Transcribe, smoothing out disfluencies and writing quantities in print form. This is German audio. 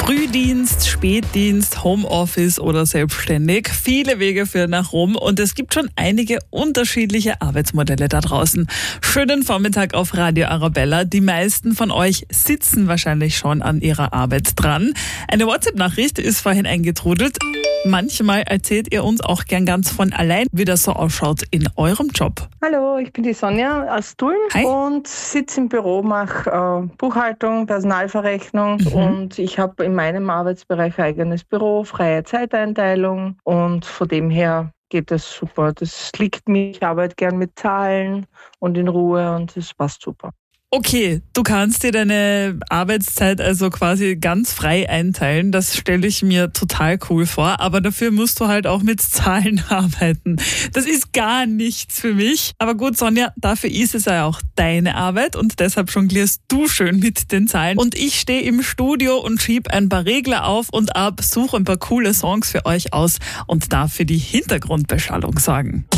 Frühdienst, Spätdienst, Homeoffice oder selbstständig. Viele Wege führen nach Rom und es gibt schon einige unterschiedliche Arbeitsmodelle da draußen. Schönen Vormittag auf Radio Arabella. Die meisten von euch sitzen wahrscheinlich schon an ihrer Arbeit dran. Eine WhatsApp-Nachricht ist vorhin eingetrudelt. Manchmal erzählt ihr uns auch gern ganz von allein, wie das so ausschaut in eurem Job. Hallo, ich bin die Sonja aus Tulln und sitze im Büro, mache Buchhaltung, Personalverrechnung und ich habe in meinem Arbeitsbereich ein eigenes Büro, freie Zeiteinteilung und von dem her geht das super. Das liegt mir, ich arbeite gern mit Zahlen und in Ruhe und das passt super. Okay, du kannst dir deine Arbeitszeit also quasi ganz frei einteilen. Das stelle ich mir total cool vor. Aber dafür musst du halt auch mit Zahlen arbeiten. Das ist gar nichts für mich. Aber gut, Sonja, dafür ist es ja auch deine Arbeit und deshalb jonglierst du schön mit den Zahlen. Und ich stehe im Studio und schiebe ein paar Regler auf und ab, suche ein paar coole Songs für euch aus und darf für die Hintergrundbeschallung sorgen.